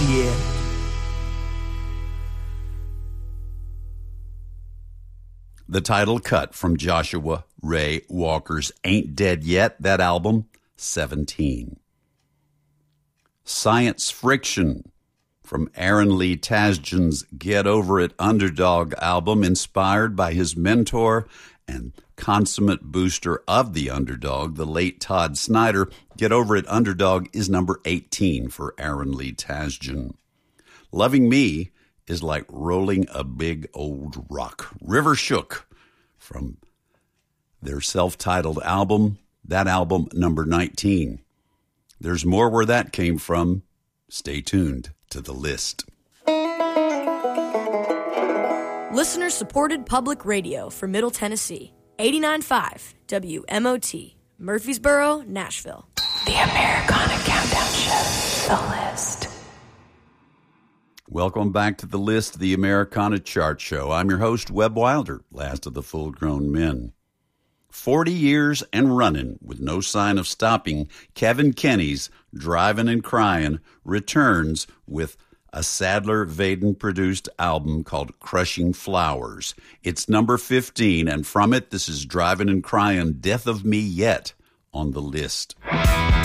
Yeah. The title cut from Joshua Ray Walker's Ain't Dead Yet, that album, 17. Science Friction from Aaron Lee Tasjan's Get Over It Underdog album, inspired by his mentor and consummate booster of the underdog, the late Todd Snyder. Get Over It Underdog is number 18 for Aaron Lee Tasjan. Loving Me is like rolling a big old rock. River Shook from their self-titled album, that album number 19. There's more where that came from. Stay tuned to the list. Listener-supported public radio for Middle Tennessee. 89.5 WMOT, Murfreesboro, Nashville. The Americana Countdown Show, The List. Welcome back to The List, the Americana Chart Show. I'm your host, Webb Wilder, last of the full-grown men. 40 years and running with no sign of stopping, Kevin Kenny's Driving and Crying returns with a Sadler Vaden-produced album called Crushing Flowers. It's number 15, and from it, this is Driving and Crying, Death of Me Yet, on The List.